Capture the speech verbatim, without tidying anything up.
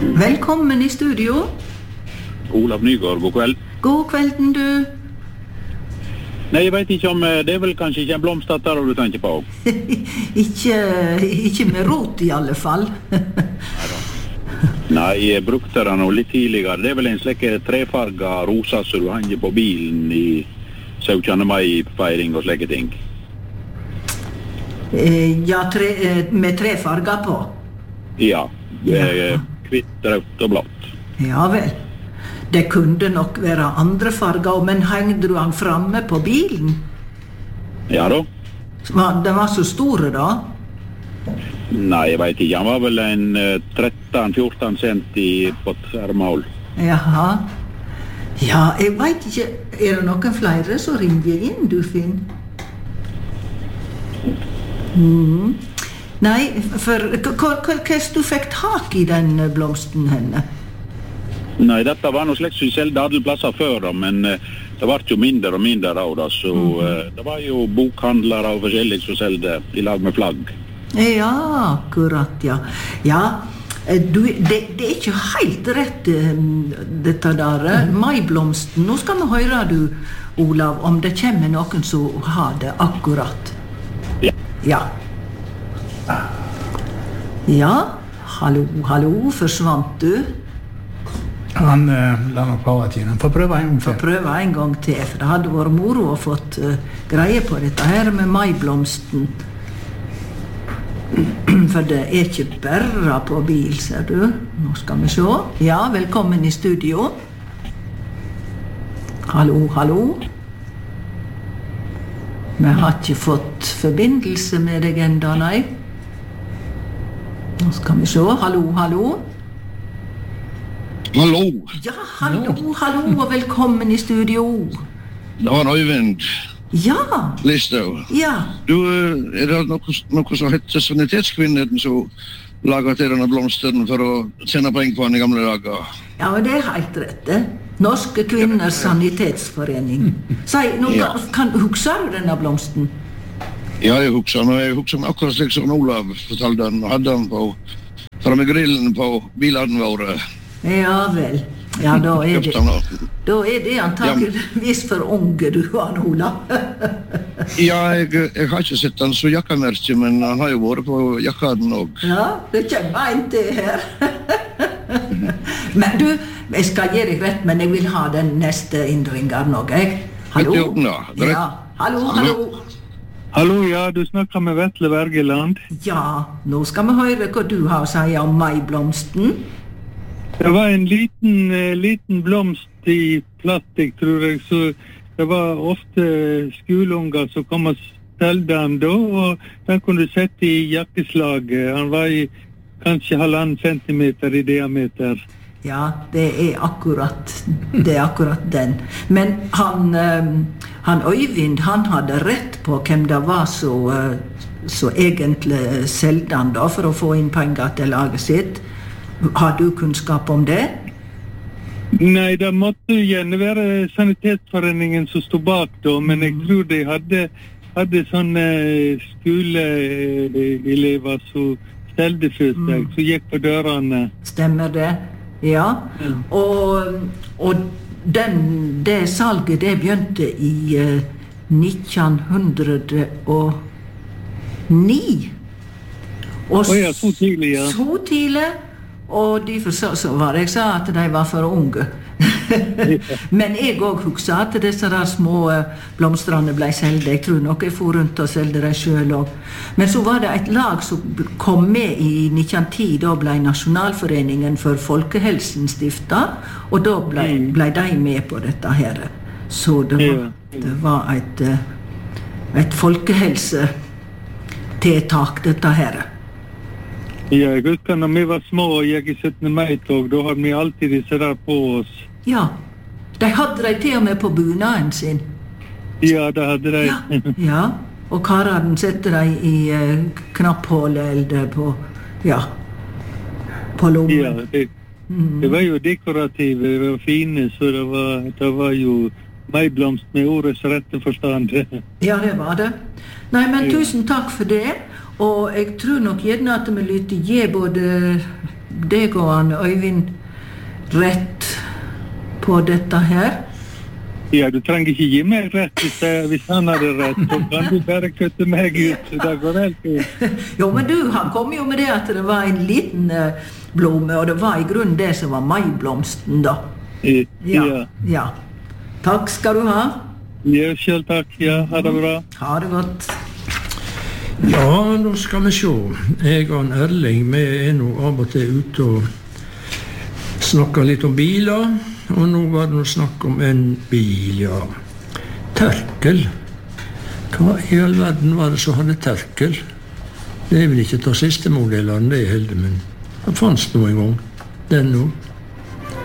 Velkommen i studio. Olav Nygaard, god kveld. God kvelden, du. Nei, jeg vet ikke om, det er vel kanskje ikke en blomstatter du tenker på? ikke, ikke med rot i alle fall. Nei, jeg brukte den litt tidligere. Det er vel en slik trefarga rosa som du henger på bilen i syttende mai-feiring og slike ting. Ja, tre, med tre farger på? Ja, det er kvitt, rødt og blått. Ja vel. Det kunne nok være andre farger, men hengte du han framme på bilen? Ja da. Den var så store da? Nei, jeg vet ikke. Han var vel en tretten fjorten centi på tverrmål. Jaha. Ja, jeg vet ikke. Er det noen flere som ringer inn, du Finn? Mm. Nei, for hva du fikk tak i den blomsten henne? Nei, dette var noe slik som vi selgte alle plasser før, men det var jo mindre og mindre av det, så mm. det var jo bokhandlere og forskjellig som selgte i lag med flagg. Ja, akkurat, ja. Ja, du, det, det er ikke helt rett, dette der. Mm. Maiblomsten, nå skal vi høre du, Olav, om det kommer noen som har det akkurat. Ja. Ja. Ja, hallo, hallo, forsvant du? Han uh, la meg prøve til. Han får prøve en gang til. Får prøve en gang til, for det hadde vært moro å fått uh, greie på dette her med maiblomsten. For det er ikke bare på bil, ser du. Nå skal vi se. Ja, velkommen i studio. Hallo, hallo. Vi har ikke fått forbindelse med deg enda, nei. Nå skal vi se. Hallo, hallo. Hallo. Ja, hallo, hallo, og velkommen i studio. Det var Øyvind. Ja. Listau. Ja. Du, er det noe, noe som heter Sanitetskvinnen som lager til denne blomsten for å tjene penger på den i gamle dager? Ja, men det er helt rett, det. Norske Kvinners Sanitetsforening. Si, nå ja. Kan, husker du denne blomsten? Ja, jeg husker den, og jeg husker den akkurat slik som Olav fortalte den, og hadde den på, framme grillen på bilene våre. Ja vel. Ja, da er det, da er det antakeligvis for unge du har, Olav. Ja, jeg, jeg har ikke sett den så jakkamerke, men han har jo vært på jakkaden også. Ja, det kommer en til her. Men du, jeg skal gi deg rett, men jeg vil ha den neste innringer nå, jeg. Hallo? Ja, hallo, hallo. Hallo, ja, du snakker med Vetle Wergeland. Ja, nå skal vi høre hva du har å si om maiblomsten. Det var en liten, eh, liten blomst i plastikk, tror jeg, så det var ofte skoleunger som kom og stelte den da, og den kunne du sette i jakkeslaget. Han var i kanskje halvannen centimeter i diameter. Ja, det er akkurat, det er akkurat den. Men han, han Øyvind, han hadde rett på hvem det var som så egentlig selgte han da, for å få inn penger til laget sitt. Har du kunnskap om det? Nei, det måtte gjerne være Sanitetsforeningen som stod bak da, men jeg tror de hadde, hadde sånne skoleelever som stelte for seg, som gikk på dørene. Stemmer det? Ja. Mm. Og, og den, det salget, det begynte i uh, nitten hundre og ni. Og oh ja, så tidlig, ja. Så tidlig. Og derfor så, så var det jeg sa at de var for unge. Men jeg også husker at disse der små blomstrene ble selgt. Jeg tror nok jeg for rundt og selgte dem selv også. Men så var det et lag som kom med i nitten ti. Da ble Nasjonalforeningen for Folkehelsen stiftet, og da ble, ble de med på dette her. Så det var, det var et, et folkehelsetiltak, dette her. Ja, jeg husker når vi var små og gikk i syttende mai-tog, da hadde vi alltid disse der på oss. Ja, de hadde de til og med på bunaden sin. Ja, det hadde de. Ja, ja. Og kararen setter de i uh, knapphålet eller på, ja, på lommen. Ja, det, mm. det var jo dekorative, det var fine, så det var, det var jo maiblomst med ordets rette forstand. Ja, det var det. Nei, men tusen takk for det. Og jeg tror nok gjerne at vi lytter gi både deg og han Øyvind rett på dette her? Ja, du trenger ikke gi meg rett hvis, jeg, hvis han hadde rett, så kan du bare kutte meg ut, det går helt ut. Jo, men du, han kom jo med det at det var en liten uh, blomme, og det var i grunnen det som var maiblomsten da. Ja. Ja, ja. Takk skal du ha. Ja, selv takk, ja, ha det bra. Ha det godt. Ja, nå skal vi se. Jeg og en Erling, vi er nå av og til ute og snakker litt om biler, og nå var det noe snakk om en bil, ja. Terkel. Hva i all verden var det som hadde terkel? Det er vel ikke ta siste modellene, det er heldig, men det fanns noe en gang. Den nå.